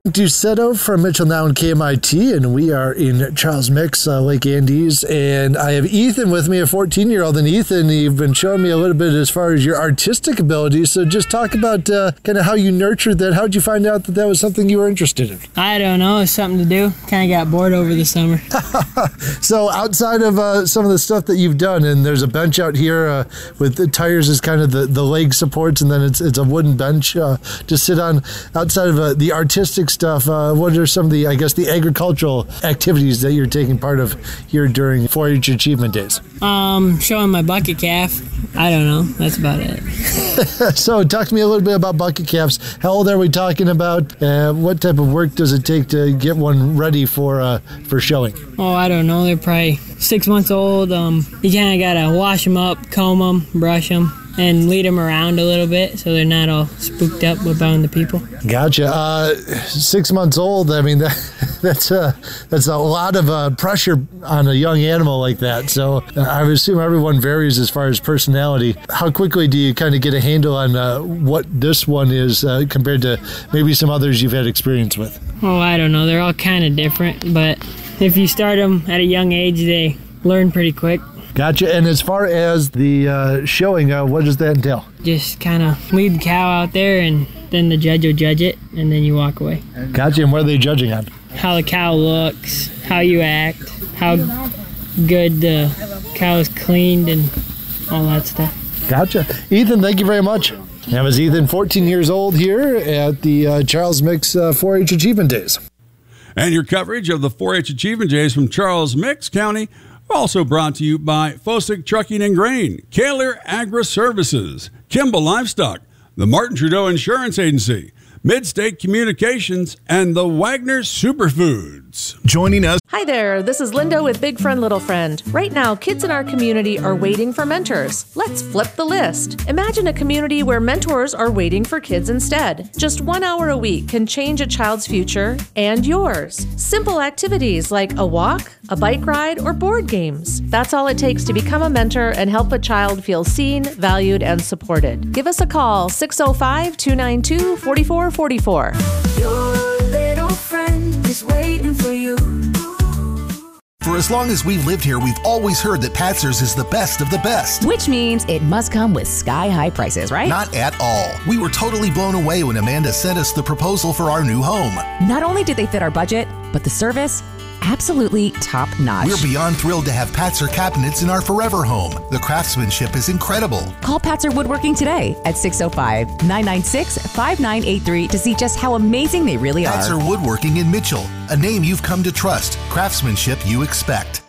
Ducetto from Mitchell Now and KMIT, and we are in Charles Mix, Lake Andes, and I have Ethan with me, a 14-year-old. And Ethan, you've been showing me a little bit as far as your artistic ability, so just talk about kind of how you nurtured that. How did you find out that that was something you were interested in? I don't know, it's something to do. Kind of got bored over the summer. So outside of some of the stuff that you've done, and there's a bench out here with the tires as kind of the leg supports, and then it's a wooden bench to sit on. Outside of the artistic stuff, what are some of the, I guess, the agricultural activities that you're taking part of here during 4-H Achievement Days? Showing my bucket calf. I don't know. That's about it. So talk to me a little bit about bucket calves. How old are we talking about? What type of work does it take to get one ready for showing? Oh, I don't know. They're probably 6 months old. You kind of got to wash them up, comb them, brush them, and lead them around a little bit so they're not all spooked up about the people. Gotcha. 6 months old, I mean, that's a lot of pressure on a young animal like that. So I would assume everyone varies as far as personality. How quickly do you kind of get a handle on what this one is compared to maybe some others you've had experience with? Oh, I don't know. They're all kind of different, but if you start them at a young age, they learn pretty quick. Gotcha. And as far as the showing, what does that entail? Just kind of lead the cow out there, and then the judge will judge it, and then you walk away. Gotcha. And what are they judging on? How the cow looks, how you act, how good the cow is cleaned, and all that stuff. Gotcha. Ethan, thank you very much. That was Ethan, 14 years old, here at the Charles Mix 4-H Achievement Days. And your coverage of the 4-H Achievement Days from Charles Mix County also brought to you by Fosick Trucking and Grain, Kaler Agri Services, Kimball Livestock, the Martin Trudeau Insurance Agency, Midstate Communications, and the Wagner Superfoods. Joining us. Hi there, this is Linda with Big Friend Little Friend. Right now, kids in our community are waiting for mentors. Let's flip the list. Imagine a community where mentors are waiting for kids instead. Just 1 hour a week can change a child's future and yours. Simple activities like a walk, a bike ride, or board games. That's all it takes to become a mentor and help a child feel seen, valued, and supported. Give us a call, 605-292-4444. Your little friend is waiting for you. For as long as we've lived here, we've always heard that Patzer's is the best of the best. Which means it must come with sky-high prices, right? Not at all. We were totally blown away when Amanda sent us the proposal for our new home. Not only did they fit our budget, but the service, absolutely top-notch. We're beyond thrilled to have Patzer cabinets in our forever home. The craftsmanship is incredible. Call Patzer Woodworking today at 605-996-5983 to see just how amazing they really are. Patzer Woodworking in Mitchell, a name you've come to trust, craftsmanship you expect.